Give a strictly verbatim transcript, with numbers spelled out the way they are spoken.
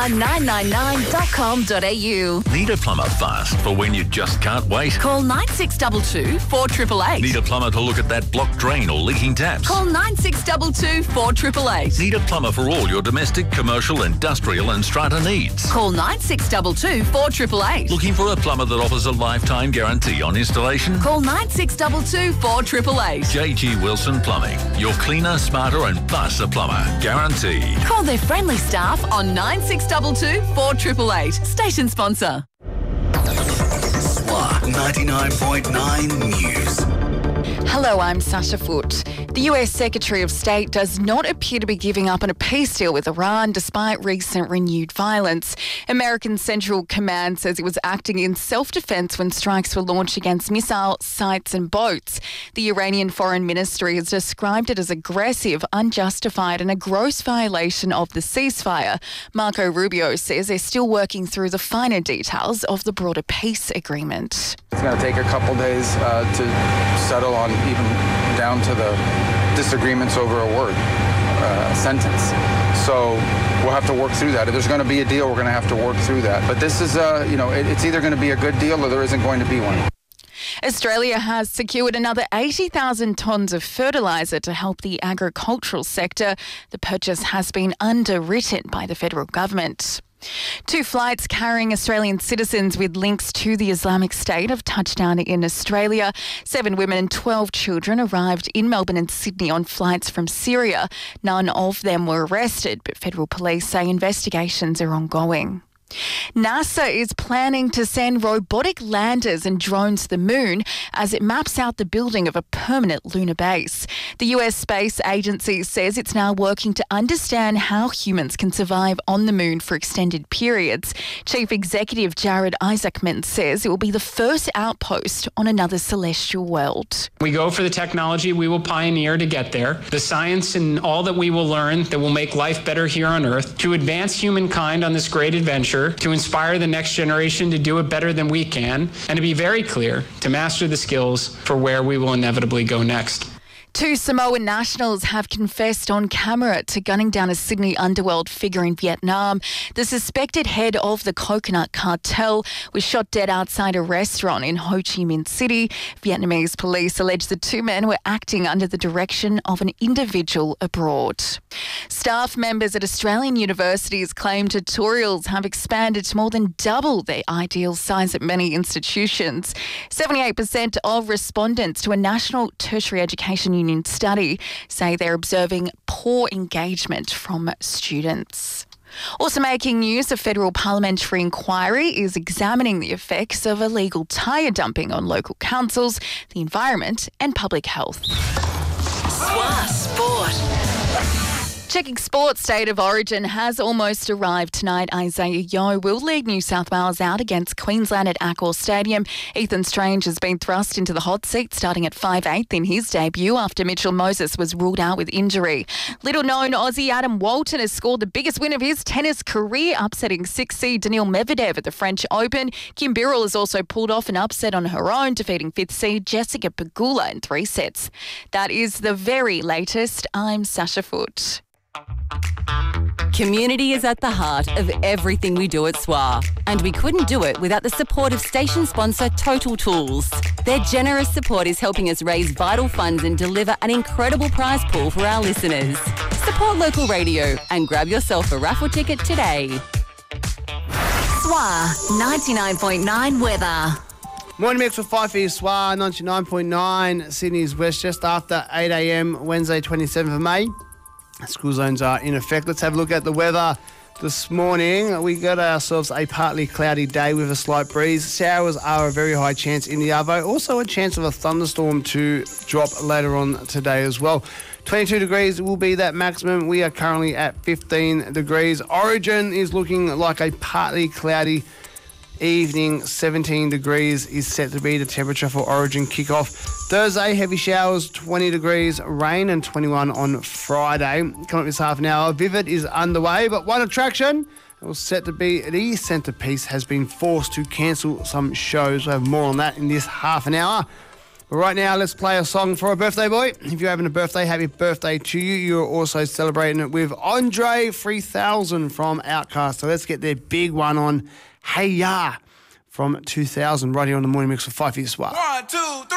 on nine nine nine dot com dot a u. Need a plumber fast for when you just can't wait? Call nine six two two, four eight eight eight. Need a plumber to look at that blocked drain or leaking taps? Call nine six two two, four eight eight eight. Need a plumber for all your domestic, commercial, industrial and strata needs? Call nine six two two, four eight eight eight. Looking for a plumber that offers a lifetime guarantee on installation? Call nine six two two, four eight eight eight. J G Wilson Plumbing. Your cleaner, smarter and faster plumber. Guaranteed. Call their friendly staff on nine six two two, four eight eight eight. Station sponsor. S W A ninety-nine point nine News. Hello, I'm Sasha Foote. The U S Secretary of State does not appear to be giving up on a peace deal with Iran despite recent renewed violence. American Central Command says it was acting in self-defense when strikes were launched against missile sites and boats. The Iranian Foreign Ministry has described it as aggressive, unjustified and a gross violation of the ceasefire. Marco Rubio says they're still working through the finer details of the broader peace agreement. It's going to take a couple days uh, to settle on even down to the disagreements over a word, uh, a sentence. So we'll have to work through that. If there's going to be a deal, we're going to have to work through that. But this is, uh, you know, it, it's either going to be a good deal or there isn't going to be one. Australia has secured another eighty thousand tonnes of fertiliser to help the agricultural sector. The purchase has been underwritten by the federal government. Two flights carrying Australian citizens with links to the Islamic State have touched down in Australia. Seven women and twelve children arrived in Melbourne and Sydney on flights from Syria. None of them were arrested, but federal police say investigations are ongoing. NASA is planning to send robotic landers and drones to the moon as it maps out the building of a permanent lunar base. The U S Space Agency says it's now working to understand how humans can survive on the moon for extended periods. Chief Executive Jared Isaacman says it will be the first outpost on another celestial world. We go for the technology we will pioneer to get there, the science and all that we will learn that will make life better here on Earth, to advance humankind on this great adventure, to inspire the next generation to do it better than we can, and to be very clear, to master the skills for where we will inevitably go next. Two Samoan nationals have confessed on camera to gunning down a Sydney underworld figure in Vietnam. The suspected head of the coconut cartel was shot dead outside a restaurant in Ho Chi Minh City. Vietnamese police allege the two men were acting under the direction of an individual abroad. Staff members at Australian universities claim tutorials have expanded to more than double their ideal size at many institutions. seventy-eight percent of respondents to a national tertiary education union study say they're observing poor engagement from students. Also making news, a federal parliamentary inquiry is examining the effects of illegal tyre dumping on local councils, the environment and public health. S W A Sport. Checking sports, State of Origin has almost arrived tonight. Isaiah Yeo will lead New South Wales out against Queensland at Accor Stadium. Ethan Strange has been thrust into the hot seat starting at five eighth in his debut after Mitchell Moses was ruled out with injury. Little-known Aussie Adam Walton has scored the biggest win of his tennis career, upsetting six seed Daniil Medvedev at the French Open. Kim Birrell has also pulled off an upset on her own, defeating fifth seed Jessica Pegula in three sets. That is the very latest. I'm Sasha Foote. Community is at the heart of everything we do at S W A, and we couldn't do it without the support of station sponsor Total Tools. Their generous support is helping us raise vital funds and deliver an incredible prize pool for our listeners. Support local radio and grab yourself a raffle ticket today. S W A ninety-nine point nine weather. Morning mix with five for S W A ninety-nine point nine, Sydney's West, just after eight a m Wednesday twenty-seventh of May. School zones are in effect. Let's have a look at the weather this morning. We got ourselves a partly cloudy day with a slight breeze. Showers are a very high chance in the Arvo. Also a chance of a thunderstorm to drop later on today as well. twenty-two degrees will be that maximum. We are currently at fifteen degrees. Origin is looking like a partly cloudy evening. seventeen degrees is set to be the temperature for Origin kickoff. Thursday, heavy showers, twenty degrees, rain and twenty-one on Friday. Coming up this half an hour, Vivid is underway, but one attraction that was set to be the centrepiece has been forced to cancel some shows. We'll have more on that in this half an hour. But right now, let's play a song for a birthday boy. If you're having a birthday, happy birthday to you. You're also celebrating it with Andre three thousand from Outkast. So let's get their big one on Hey Ya from two thousand right here on the Morning Mix with Five Years Swap. One, two, three.